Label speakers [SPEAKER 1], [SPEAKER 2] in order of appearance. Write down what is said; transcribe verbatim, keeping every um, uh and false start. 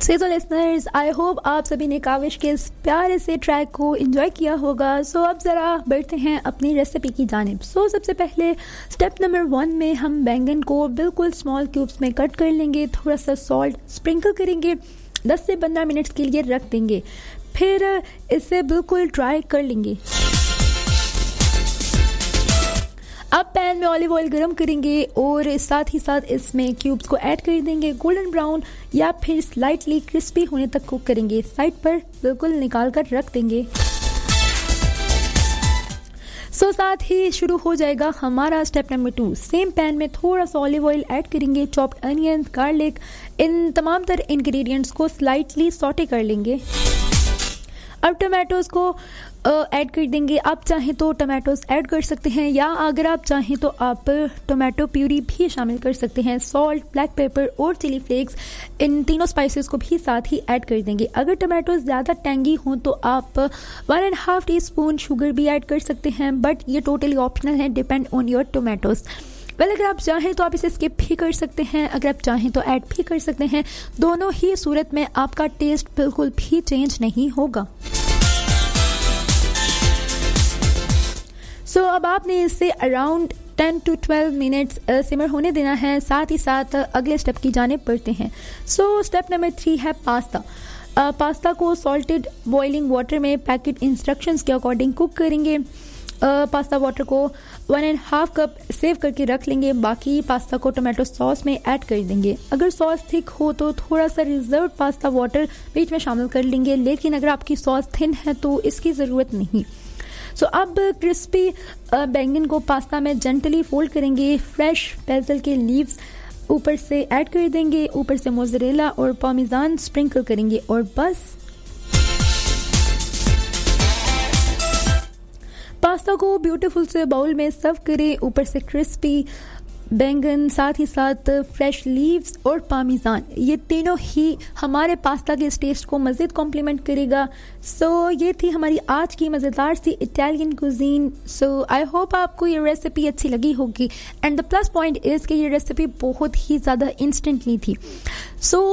[SPEAKER 1] So listeners, I hope आप सभी ने काविश के इस प्यारे से ट्रैक को एंजॉय किया होगा। सो so, अब ज़रा बढ़ते हैं अपनी रेसिपी की जानिब। सो so, सबसे पहले स्टेप नंबर वन में हम बैंगन को बिल्कुल स्मॉल क्यूब्स में कट कर लेंगे, थोड़ा सा सॉल्ट स्प्रिंकल करेंगे, दस से पंद्रह मिनट्स के लिए रख देंगे, फिर इसे बिल्कुल ड्राई कर लेंगे। अब पैन में ऑलिव ऑयल गरम करेंगे और साथ ही साथ इसमें क्यूब्स को ऐड कर देंगे। गोल्डन ब्राउन या फिर स्लाइटली क्रिस्पी होने तक कुक करेंगे। साइड पर बिल्कुल निकाल कर रख देंगे। सो साथ ही शुरू हो जाएगा हमारा step number two. Same pan में थोड़ा सा ऑलिव ऑयल ऐड करेंगे, चॉप्ड अनियन, गार्लिक, इन तमाम तर इंग्रेडिएंट्स को स्लाइटली सॉटे कर लेंगे। अब टमाटोज को ऐड कर देंगे। आप चाहें तो टमाटोज ऐड कर सकते हैं या अगर आप चाहें तो आप टोमेटो प्यूरी भी शामिल कर सकते हैं। सॉल्ट, ब्लैक पेपर और चिली फ्लेक्स, इन तीनों स्पाइसेस को भी साथ ही ऐड कर देंगे। अगर टमाटोज ज़्यादा टेंगी हों तो आप one and half tea spoon sugar भी ऐड कर सकते हैं, बट ये टोटली ऑप्शनल है, depend on your tomatoes. Well अगर आप चाहें तो आप इसे स्किप भी कर सकते हैं, अगर आप चाहें तो ऐड भी कर सकते हैं। दोनों ही सूरत में आपका टेस्ट बिल्कुल भी चेंज नहीं होगा। सो so, अब आपने इसे around ten to twelve minutes सिमर होने देना है। साथ ही साथ अगले स्टेप की जानिब बढ़ते हैं। सो स्टेप नंबर थ्री है पास्ता। uh, पास्ता को सॉल्टेड बॉइलिंग वाटर में पैकेट इंस्ट्रक्शंस के अकॉर्डिंग कुक करेंगे। uh, पास्ता वाटर को one and half cup save करके रख लेंगे। बाकी पास्ता को टोमेटो सॉस में ऐड कर देंगे। अगर सॉस थिक हो तो थोड़ा सा रिजर्व पास्ता वाटर बीच में शामिल कर लेंगे, लेकिन अगर आपकी सॉस थिन है तो इसकी ज़रूरत नहीं। सो so, अब क्रिस्पी बैंगन को पास्ता में जेंटली फोल्ड करेंगे। फ्रेश बेसिल के लीव्स ऊपर से ऐड कर देंगे, ऊपर से मोज़रेला और पार्मेजान स्प्रिंकल करेंगे और बस पास्ता को ब्यूटीफुल से बाउल में सर्व करें। ऊपर से क्रिस्पी बैंगन, साथ ही साथ फ्रेश लीव्स और पार्मेजान, ये तीनों ही हमारे पास्ता के इस टेस्ट को मज़ीद कॉम्प्लीमेंट करेगा। सो so, ये थी हमारी आज की मज़ेदार सी Italian cuisine. So I hope आपको ये रेसिपी अच्छी लगी होगी। And the plus point is कि ये रेसिपी बहुत ही ज़्यादा इंस्टेंटली थी। सो so,